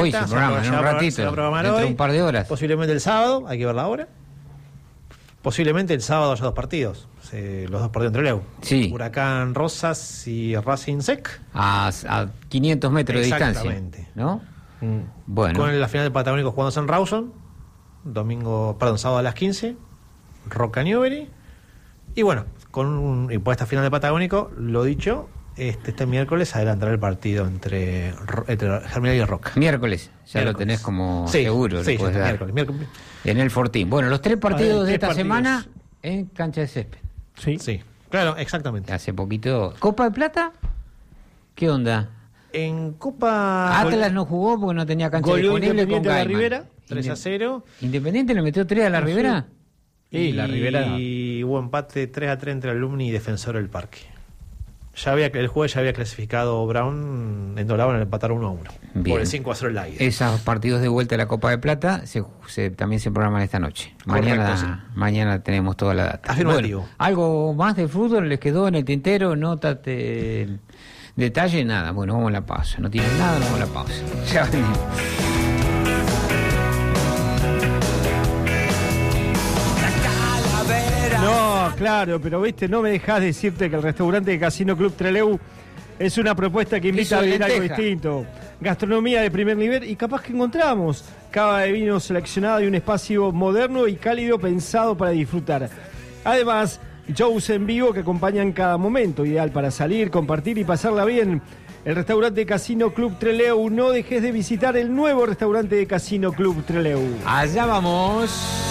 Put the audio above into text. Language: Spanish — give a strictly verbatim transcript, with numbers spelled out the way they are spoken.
Hoy se programa, en un ratito, se va a programar dentro de hoy, un par de horas. Posiblemente el sábado, hay que ver la hora. Posiblemente el sábado haya dos partidos, eh, los dos partidos entre Trelew. Sí. Huracán Rosas y Racing Sec. A, a quinientos metros de distancia. Exactamente. ¿No? Mm. Bueno. Con la final del Patagónico jugándose en Rawson, domingo, perdón, sábado a las quince, Roca Newbery. Y bueno, con un, y por esta final del Patagónico, lo dicho, este, este miércoles adelantará el partido entre, entre Germinal y Roca. Miércoles, ya Miércoles. lo tenés como Sí, seguro. sí, lo podés sí, dar. miércoles, miércoles. En el Fortín. Bueno, los tres partidos Ah, de tres esta partidos. semana en cancha de césped. Sí. Sí, claro, exactamente. Hace poquito. ¿Copa de Plata? ¿Qué onda? En Copa... Atlas no jugó porque no tenía cancha Goleó disponible con Independiente de la Gaiman. Ribera, tres a cero. ¿Independiente le metió tres a la Ah, sí. Ribera? Sí, la Ribera. Y hubo empate tres a tres entre Alumni y Defensor del Parque. Ya había, el jueves ya había clasificado Brown en Dolabo en el empatar uno a uno. Bien. Por el cinco a cero el aire. Esos partidos de vuelta de la Copa de Plata se, se- también se programan esta noche. Correcto, Mañana, sí. mañana tenemos toda la data. Afirmativo. Bueno, ¿algo más de fútbol les quedó en el tintero? Notas de detalle, nada. Bueno, vamos a la pausa. No tienen nada, vamos a la pausa. Ya venimos. No, claro, pero viste, no me dejás decirte que el restaurante de Casino Club Trelew es una propuesta que invita Queso a de vivir algo lenteja. distinto. Gastronomía de primer nivel y capaz que encontramos cava de vino seleccionada y un espacio moderno y cálido pensado para disfrutar. Además, shows en vivo que acompañan cada momento, ideal para salir, compartir y pasarla bien. El restaurante Casino Club Trelew, no dejes de visitar el nuevo restaurante de Casino Club Trelew. Allá vamos.